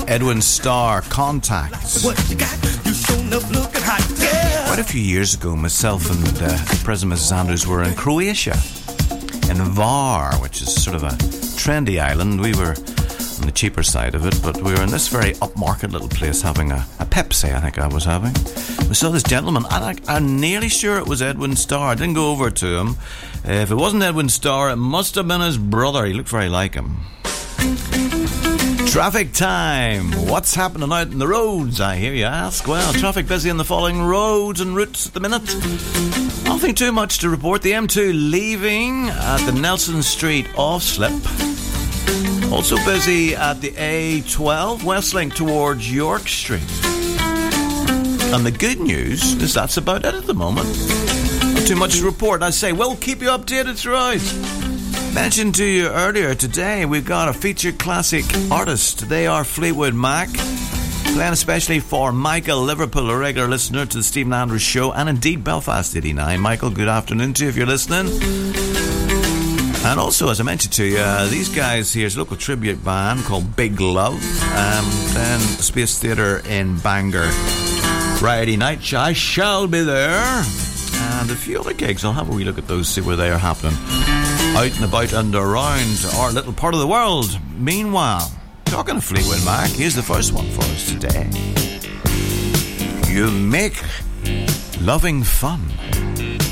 Edwin Starr, Contacts. What you got? You sure enough looking hot, yeah. Quite a few years ago, myself and President Mrs. Andrews were in Croatia, in Var, which is sort of a trendy island. We were on the cheaper side of it, but we were in this very upmarket little place having a Pepsi, I think I was having. We saw this gentleman, and I'm nearly sure it was Edwin Starr. I didn't go over to him. If it wasn't Edwin Starr, it must have been his brother. He looked very like him. Traffic time. What's happening out in the roads, I hear you ask? Well, traffic busy on the following roads and routes at the minute. Nothing too much to report. The M2 leaving at the Nelson Street off-slip. Also busy at the A12 Westlink towards York Street. And the good news is that's about it at the moment. Not too much to report. I say, we'll keep you updated throughout. Mentioned to you earlier, today we've got a featured classic artist. They are Fleetwood Mac, playing especially for Michael Liverpool, a regular listener to the Stephen Andrews Show, and indeed Belfast 89. Michael, good afternoon to you if you're listening. And also, as I mentioned to you, these guys here's a local tribute band called Big Love, then Space Theatre in Bangor. Friday night, I shall be there. And a few other gigs, I'll have a wee look at those, see where they are happening. Out and about and around our little part of the world. Meanwhile, talking to Fleetwood Mac, here's the first one for us today. You make loving fun.